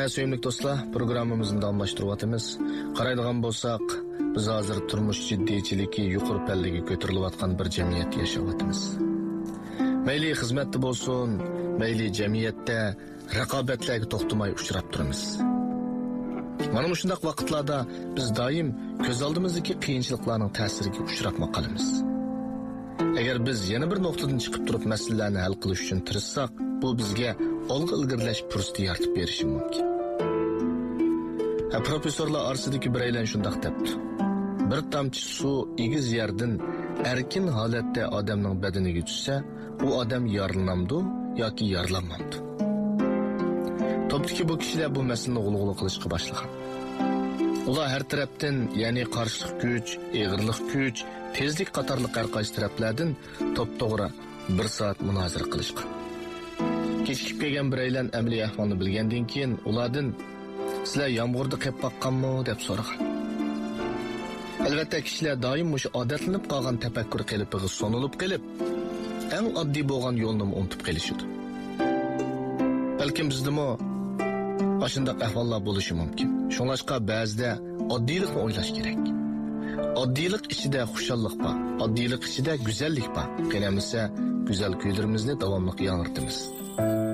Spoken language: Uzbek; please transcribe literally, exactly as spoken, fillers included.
Ha, sevimli do'stlar, programmamizni davomlashtiryapmiz. Qaraydigan bo'lsak, biz hozir turmush jiddiychiligi yuqori pallaga ko'tarilayotgan bir jamiyatda yashayapmiz. Mayli xizmatda bo'lsin, mayli jamiyatda raqobatlarga to'xtamay uchrab turamiz. Mana bu shunday vaqtlarda biz doim ko'z oldimizdagi qiyinchiliklarning ta'siriga uchrab qolamiz. Agar biz yana bir nuqtadan chiqib turib masalalarni hal qilish uchun tirishsak, bu bizga olg'a ilgirlash fursati yaratib berishi mumkin. Ha, professorlar orasidagi biraylar shunday debdi. Bir tomchi suv egiz yerdan erkin holatda odamning badaniga tushsa, u odam yaralanamdi yoki yaralanmamdi. Topdiki bu kishilar bu masalani g'ulg'ula qilishga boshlagan. Ular har tarafdan, ya'ni qarshilik kuch, eg'irlik kuch, tezlik qatorliq har qaysi taraflardan top-to'g'ri bir soat munozara qilishgan. Kechikib kelgan biraylar amaliy ahvolni bilgandan keyin ulardan sizlar yomg'irda qolib qoqqanmi deb so'ragan. Albatta kishilar doim o'sha odatlanib qolgan tafakkur qilibig'i sonilib qilib, eng oddiy bo'lgan yo'lni unutib qolishadi. Balkim bizdimi ashundaq ahvollar bo'lishi mumkin. Shunlashqa ba'zida oddiylikni o'ylash kerak. Oddiylik ichida xushallik bor, oddiylik ichida go'zallik bor. Qanamisa go'zal kuylarimizni davomli yangiritamiz.